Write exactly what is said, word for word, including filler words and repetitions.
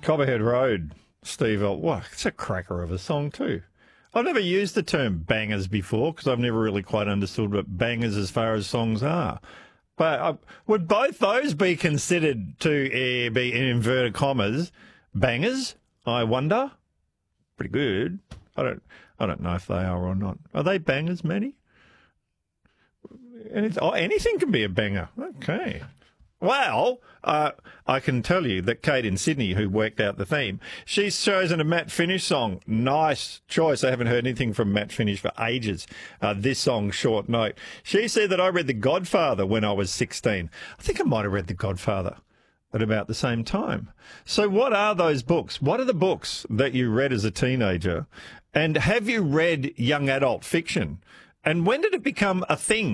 Copperhead Road, Steve. Wow, it's a cracker of a song too. I've never used the term bangers before because I've never really quite understood what bangers as far as songs are. But uh, would both those be considered to uh, be, in inverted commas, bangers? I wonder. Pretty good. I don't. I don't know if they are or not. Are they bangers, Manny? Any, oh, anything can be a banger. Okay. Well, uh, I can tell you that Kate in Sydney, who worked out the theme, she's chosen a Matt Finish song. Nice choice. I haven't heard anything from Matt Finish for ages. Uh, this song, Short Note. She said that I read The Godfather when I was sixteen. I think I might have read The Godfather at about the same time. So what are those books? What are the books that you read as a teenager? And have you read young adult fiction? And when did it become a thing?